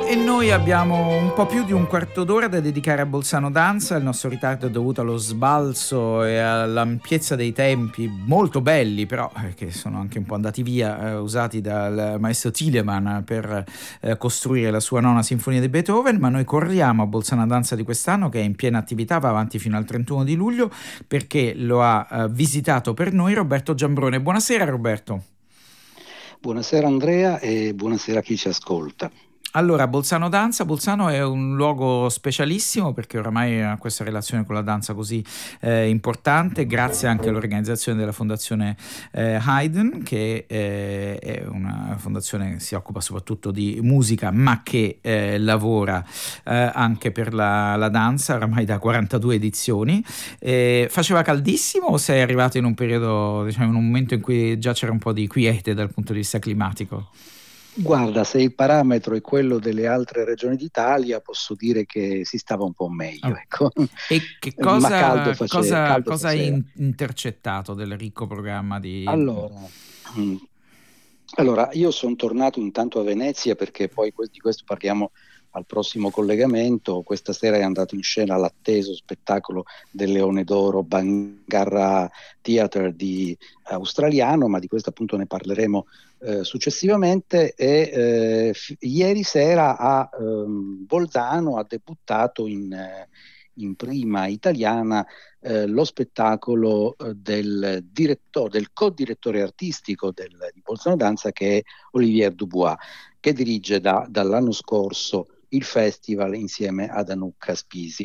E noi abbiamo un po' più di un quarto d'ora da dedicare a Bolzano Danza. Il nostro ritardo è dovuto allo sbalzo e all'ampiezza dei tempi, molto belli però, che sono anche un po' andati via, usati dal maestro Telemann per costruire la sua nona sinfonia di Beethoven. Ma noi corriamo a Bolzano Danza di quest'anno, che è in piena attività, va avanti fino al 31 di luglio, perché lo ha visitato per noi Roberto Giambrone. Buonasera Roberto. Buonasera Andrea e buonasera a chi ci ascolta. Allora, Bolzano Danza. Bolzano è un luogo specialissimo perché oramai ha questa relazione con la danza così importante, grazie anche all'organizzazione della Fondazione Haydn, che è una fondazione che si occupa soprattutto di musica, ma che lavora anche per la danza, oramai da 42 edizioni. Faceva caldissimo o sei arrivato in un periodo, diciamo, in un momento in cui già c'era un po' di quiete dal punto di vista climatico? Guarda, se il parametro è quello delle altre regioni d'Italia, posso dire che si stava un po' meglio, Oh. ecco. E che Ma cosa hai faceva. intercettato del ricco programma di... Allora, mm, allora, io sono tornato intanto a Venezia perché poi di questo parliamo al prossimo collegamento. Questa sera è andato in scena l'atteso spettacolo del Leone d'Oro Bangarra Theatre di australiano, ma di questo appunto ne parleremo successivamente. Ieri sera a Bolzano ha debuttato in prima italiana lo spettacolo del co-direttore artistico di Bolzano Danza, che è Olivier Dubois, che dirige dall'anno scorso il festival insieme ad Anouk Spisi.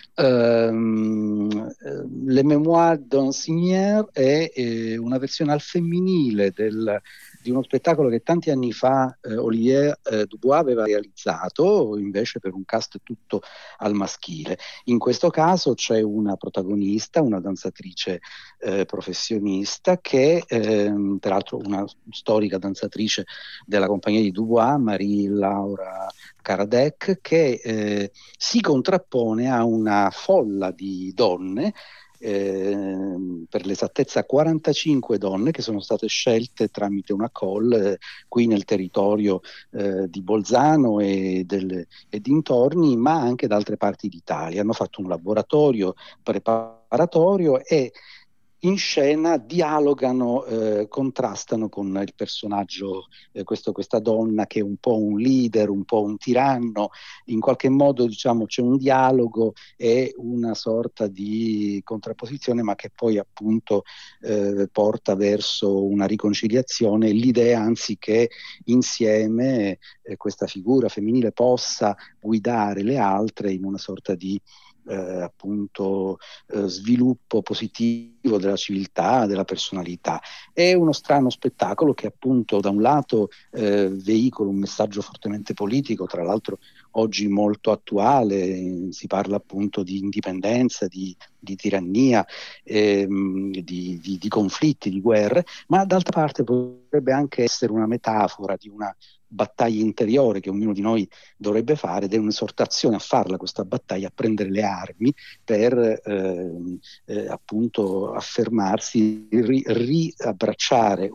Le Mémoires d'un Seigneur è una versione al femminile di uno spettacolo che tanti anni fa Olivier Dubois aveva realizzato invece per un cast tutto al maschile. In questo caso c'è una protagonista, una danzatrice professionista che tra l'altro una storica danzatrice della compagnia di Dubois, Marie-Laura Karadec, che si contrappone a una folla di donne, per l'esattezza 45 donne che sono state scelte tramite una call qui nel territorio di Bolzano e dintorni, ma anche da altre parti d'Italia. Hanno fatto un laboratorio preparatorio e in scena dialogano, contrastano con il personaggio, questa donna che è un po' un leader, un po' un tiranno. In qualche modo, diciamo, c'è un dialogo e una sorta di contrapposizione, ma che poi appunto porta verso una riconciliazione. L'idea, anzi, che insieme questa figura femminile possa guidare le altre in una sorta di sviluppo positivo della civiltà, della personalità. È uno strano spettacolo che appunto da un lato veicola un messaggio fortemente politico, tra l'altro oggi molto attuale. Si parla appunto di indipendenza, di tirannia, di conflitti, di guerre, ma d'altra parte potrebbe anche essere una metafora di una battaglia interiore che ognuno di noi dovrebbe fare, ed è un'esortazione a farla questa battaglia, a prendere le armi per appunto affermarsi, riabbracciare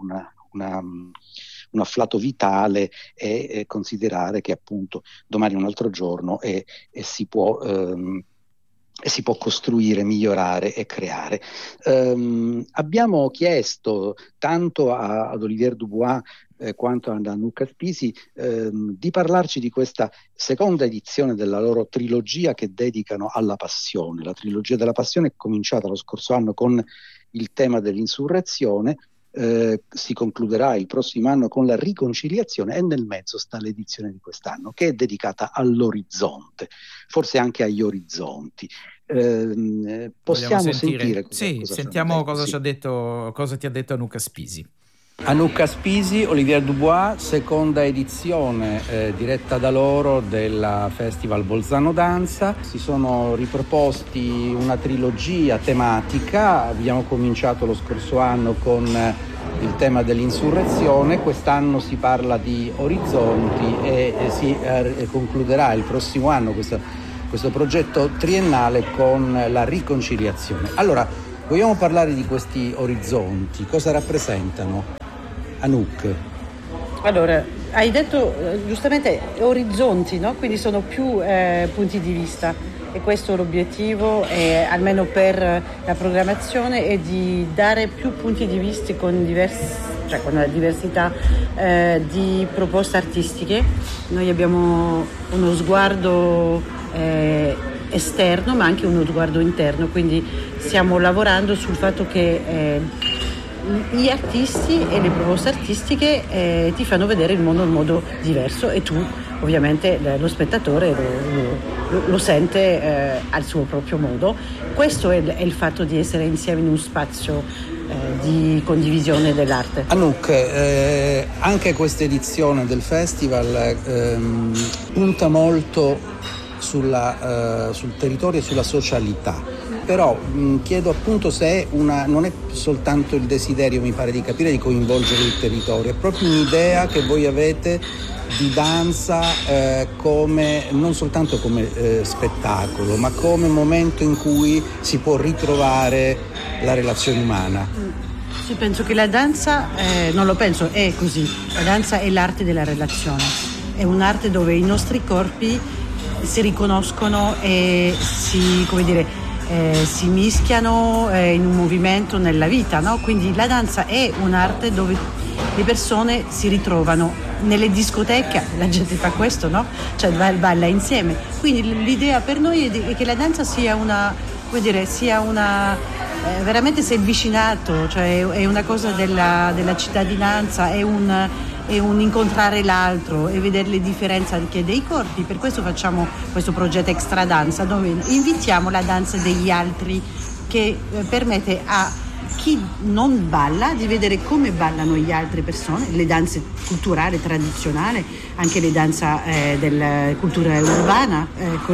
un afflato vitale e considerare che appunto domani è un altro giorno e si può costruire, migliorare e creare. Abbiamo chiesto tanto ad Olivier Dubois quanto ad Anouk Spisi di parlarci di questa seconda edizione della loro trilogia che dedicano alla passione. La trilogia della passione è cominciata lo scorso anno con il tema dell'insurrezione, si concluderà il prossimo anno con la riconciliazione, e nel mezzo sta l'edizione di quest'anno che è dedicata all'orizzonte, forse anche agli orizzonti. Possiamo sentire Sì, cosa ci hanno sentiamo detto, cosa sì. ci ha detto, cosa ti ha detto Anouk Spisi. Anouk Spisi, Olivier Dubois, seconda edizione diretta da loro del Festival Bolzano Danza. Si sono riproposti una trilogia tematica. Abbiamo cominciato lo scorso anno con il tema dell'insurrezione, quest'anno si parla di orizzonti e si concluderà il prossimo anno questo progetto triennale con la riconciliazione. Allora, vogliamo parlare di questi orizzonti, cosa rappresentano? Anouk. Allora, hai detto giustamente orizzonti, no? Quindi sono più punti di vista e questo è l'obiettivo, almeno per la programmazione, è di dare più punti di vista con una diversità di proposte artistiche. Noi abbiamo uno sguardo esterno ma anche uno sguardo interno, quindi stiamo lavorando sul fatto che gli artisti e le proposte artistiche ti fanno vedere il mondo in modo diverso e tu ovviamente lo spettatore lo sente al suo proprio modo. Questo è il fatto di essere insieme in uno spazio di condivisione dell'arte. Anouk, anche questa edizione del festival punta molto sul territorio e sulla socialità. Però chiedo appunto se non è soltanto il desiderio, mi pare di capire, di coinvolgere il territorio, è proprio un'idea che voi avete di danza non soltanto come spettacolo, ma come momento in cui si può ritrovare la relazione umana. Sì, penso che la danza, non lo penso, è così, la danza è l'arte della relazione, è un'arte dove i nostri corpi si riconoscono e si mischiano in un movimento nella vita, no? Quindi la danza è un'arte dove le persone si ritrovano. Nelle discoteche la gente fa questo, no? Cioè balla insieme. Quindi l'idea per noi è che la danza sia veramente si è avvicinato, cioè è una cosa della cittadinanza, è un incontrare l'altro e vedere le differenze anche dei corpi. Per questo facciamo questo progetto Extra Danza, dove invitiamo la danza degli altri, che permette a chi non balla di vedere come ballano le altre persone, le danze culturali, tradizionali, anche le danze della cultura urbana,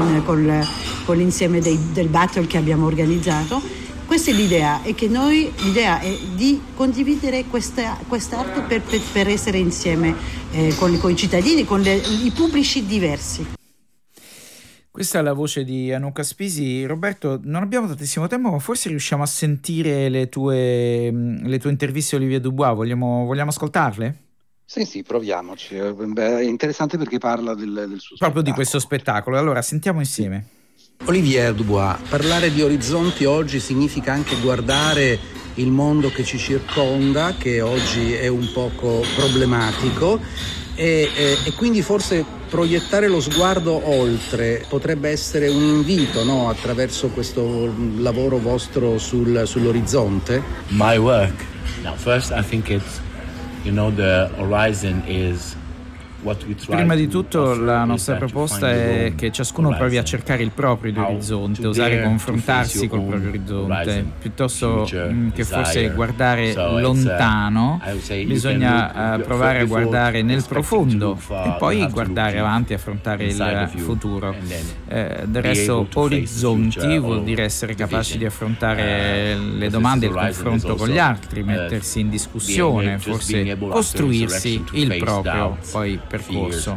con l'insieme del battle che abbiamo organizzato. Questa è l'idea, è di condividere quest'arte per essere insieme con i cittadini, con i pubblici diversi. Questa è la voce di Anouk Spisi. Roberto, non abbiamo tantissimo tempo, ma forse riusciamo a sentire le tue interviste a Olivier Dubois. Vogliamo ascoltarle? Sì, proviamoci. È interessante perché parla del suo proprio spettacolo. Di questo spettacolo. Allora, sentiamo insieme. Olivier Dubois, parlare di orizzonti oggi significa anche guardare il mondo che ci circonda, che oggi è un poco problematico, e quindi forse proiettare lo sguardo oltre potrebbe essere un invito, no? Attraverso questo lavoro vostro sull'orizzonte. My work. Now, first I think it's, the horizon is. Prima di tutto la nostra proposta è che ciascuno provi a cercare il proprio orizzonte, osare confrontarsi col proprio orizzonte, piuttosto che forse guardare lontano. Bisogna provare a guardare nel profondo e poi guardare avanti e affrontare il futuro. Del resto orizzonti vuol dire essere capaci di affrontare le domande e il confronto con gli altri, mettersi in discussione, forse costruirsi il proprio poi percorso.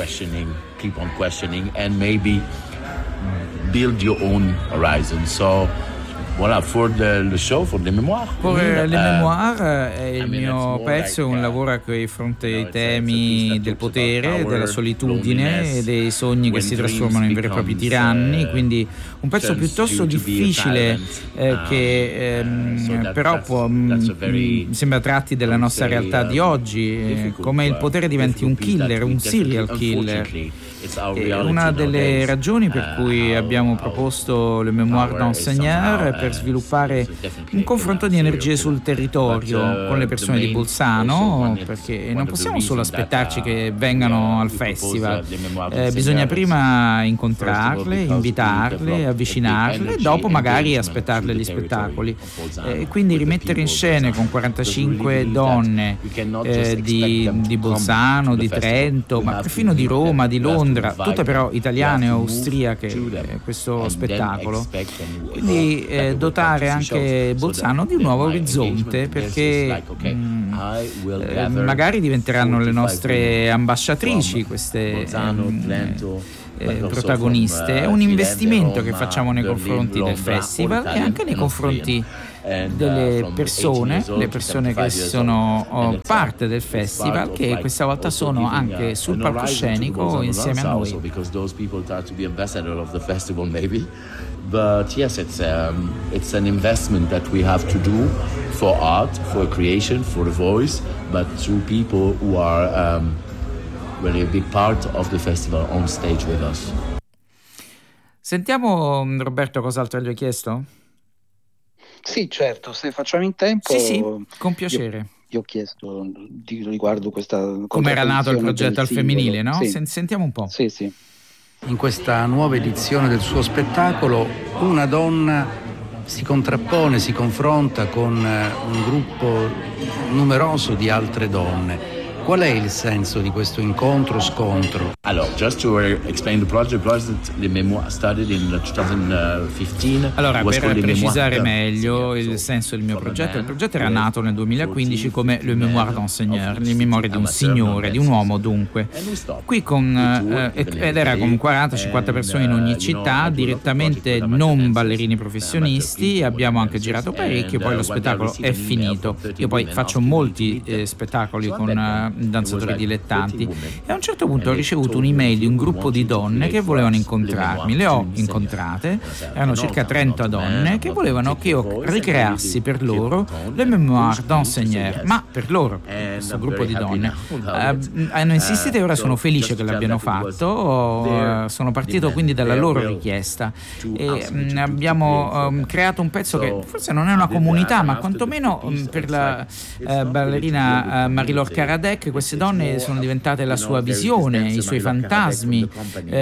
Keep on questioning and maybe build your own horizon. So voilà, for the show, for the memoir. Le memoir è il mio pezzo, è un lavoro che affronta i temi del potere, della solitudine e dei sogni che si trasformano in veri e propri tiranni, quindi un pezzo piuttosto difficile che però sembra tratti della nostra realtà di oggi, come il potere diventi un killer, un serial killer. E una delle ragioni per cui abbiamo proposto le Mémoires d'un Seigneur è per sviluppare un confronto di energie sul territorio con le persone di Bolzano, perché non possiamo solo aspettarci che vengano al festival, bisogna prima incontrarle, invitarle, avvicinarle e dopo magari aspettarle agli spettacoli. Quindi rimettere in scena con 45 donne di Bolzano, di Trento, ma perfino di Roma, di Londra, tutte però italiane o austriache, questo spettacolo. Quindi dotare anche Bolzano di un nuovo orizzonte, perché magari diventeranno le nostre ambasciatrici queste protagoniste. È un investimento che facciamo nei confronti del festival e anche nei confronti delle persone, le persone che sono parte del festival, che questa volta sono anche sul palcoscenico insieme a noi. But yes, it's an investment that we have to do for art, for creation, for the voice, but through people who are really a big part of the festival on stage with us. Sentiamo Roberto cos'altro gli ho chiesto? Sì, certo, se facciamo in tempo. Sì, con piacere. Io ho chiesto riguardo questa... Come era nato il progetto al femminile, no? Sì. Sentiamo un po'. Sì. In questa nuova edizione del suo spettacolo, una donna si contrappone, si confronta con un gruppo numeroso di altre donne. Qual è il senso di questo incontro-scontro? Allora, just to explain the project the memoir started in 2015. Allora, per precisare meglio il senso del mio progetto, il progetto era nato nel 2015 come Le Mémoire d'un Seigneur, le memorie di un signore, di un uomo dunque. Qui ed era con 40-50 persone in ogni città, direttamente non ballerini professionisti, abbiamo anche girato parecchio, poi lo spettacolo è finito. Io poi faccio molti spettacoli con danzatori dilettanti e a un certo punto ho ricevuto un'email di un gruppo di donne che volevano incontrarmi. Le ho incontrate, erano circa 30 donne che volevano che io ricreassi per loro Le Mémoire d'un Seigneur, ma per loro, questo gruppo di donne hanno insistito e ora sono felice che l'abbiano fatto. Sono partito quindi dalla loro richiesta e abbiamo creato un pezzo che forse non è una comunità, ma quantomeno per la ballerina Marie-Laure Caradec queste donne sono diventate la sua visione, i suoi fantasmi,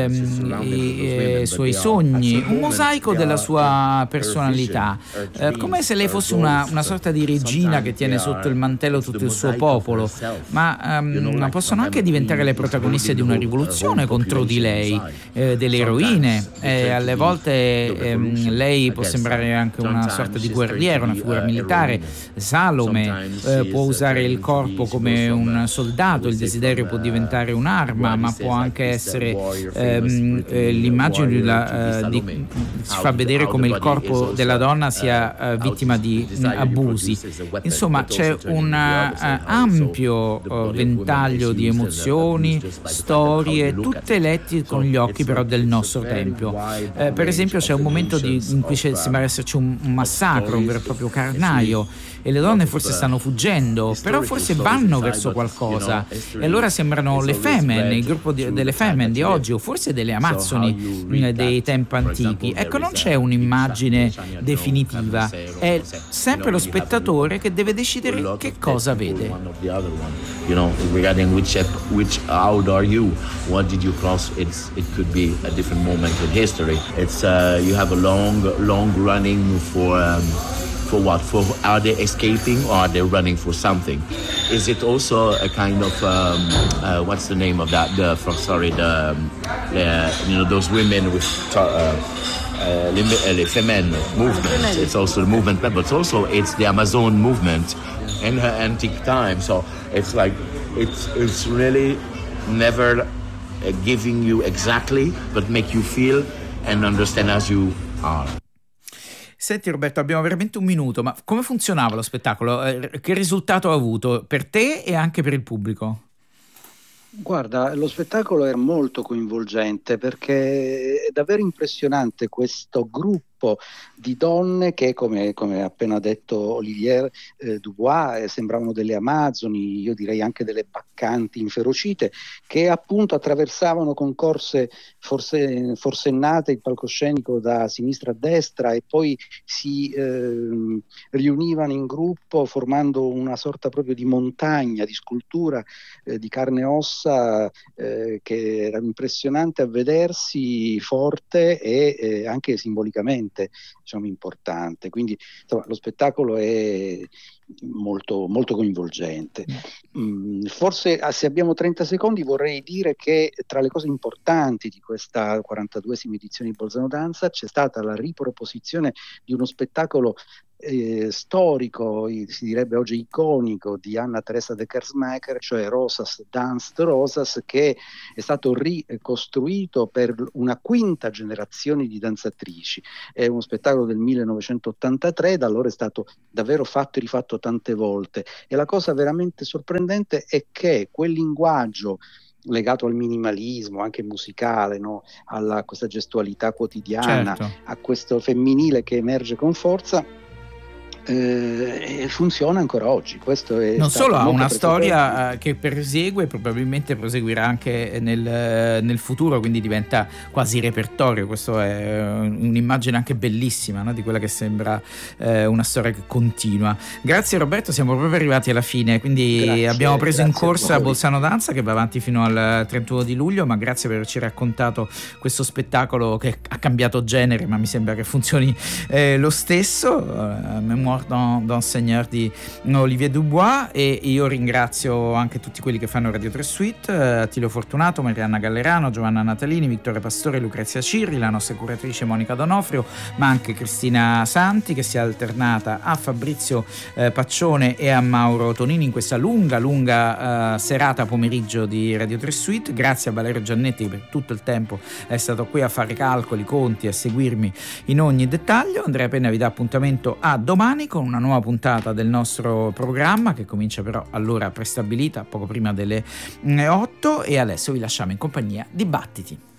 i suoi sogni, un mosaico della sua personalità, come se lei fosse una sorta di regina che tiene sotto il mantello tutto il suo popolo, ma possono anche diventare le protagoniste di una rivoluzione contro di lei, delle eroine. Alle volte lei può sembrare anche una sorta di guerriera, una figura militare. Salome può usare il corpo come un soldato, il desiderio può diventare un'arma, ma può anche essere l'immagine si fa vedere come il corpo della donna sia vittima di abusi. Insomma, c'è un ampio ventaglio di emozioni, storie, tutte lette con gli occhi però del nostro tempo. Per esempio c'è un momento in cui sembra esserci un massacro, un vero e proprio carnaio, e le donne forse stanno fuggendo, però forse vanno verso qualcosa, e allora sembrano le Femen, il gruppo delle Femen di oggi, o forse delle Amazzoni dei tempi antichi. Ecco, non c'è un'immagine definitiva, è sempre lo spettatore che deve decidere che cosa vede. You know, regarding which out are you, what did you cross? It could be a different moment in history. It's you have a long running for what? For are they escaping or are they running for something? Is it also a kind of what's the name of that? Those women with les Femen movement. It's also the movement, but it's the Amazon movement in her antique time. So it's like it's really never giving you exactly, but make you feel and understand as you are. Senti Roberto, abbiamo veramente un minuto, ma come funzionava lo spettacolo? Che risultato ha avuto per te e anche per il pubblico? Guarda, lo spettacolo è molto coinvolgente perché è davvero impressionante questo gruppo di donne che, come ha appena detto Olivier Dubois, sembravano delle Amazzoni, io direi anche delle baccanti inferocite, che appunto attraversavano con corse forsennate il palcoscenico da sinistra a destra e poi si riunivano in gruppo formando una sorta proprio di montagna, di scultura di carne e ossa che era impressionante a vedersi, forte e anche simbolicamente, diciamo, importante. Quindi insomma, lo spettacolo è molto, molto coinvolgente. Forse se abbiamo 30 secondi vorrei dire che tra le cose importanti di questa 42esima edizione di Bolzano Danza c'è stata la riproposizione di uno spettacolo storico, si direbbe oggi iconico, di Anna Teresa de Kersmaeker, cioè Rosas Danst Rosas, che è stato ricostruito per una quinta generazione di danzatrici. È uno spettacolo del 1983, da allora è stato davvero fatto e rifatto tante volte, e la cosa veramente sorprendente è che quel linguaggio legato al minimalismo, anche musicale, no? A questa gestualità quotidiana, certo, a questo femminile che emerge con forza, funziona ancora oggi. Questo è non solo ha una molto storia che prosegue e probabilmente proseguirà anche nel futuro, quindi diventa quasi repertorio. Questo è un'immagine anche bellissima, no? Di quella che sembra una storia che continua. Grazie Roberto, siamo proprio arrivati alla fine, quindi abbiamo preso in corsa Bolzano Danza, che va avanti fino al 31 di luglio, ma grazie per averci raccontato questo spettacolo che ha cambiato genere, ma mi sembra che funzioni lo stesso. Mémoire d'un Seigneur di Olivier Dubois, e io ringrazio anche tutti quelli che fanno Radio 3 Suite, Attilio Fortunato, Marianna Gallerano, Giovanna Natalini, Vittorio Pastore, Lucrezia Cirri, la nostra curatrice Monica D'Onofrio, ma anche Cristina Santi, che si è alternata a Fabrizio Paccione e a Mauro Tonini in questa lunga serata pomeriggio di Radio 3 Suite. Grazie a Valerio Giannetti, che per tutto il tempo è stato qui a fare calcoli, conti, a seguirmi in ogni dettaglio. Andrea Penna vi dà appuntamento a domani con una nuova puntata del nostro programma, che comincia però all'ora prestabilita, poco prima delle 8, e adesso vi lasciamo in compagnia di Battiti.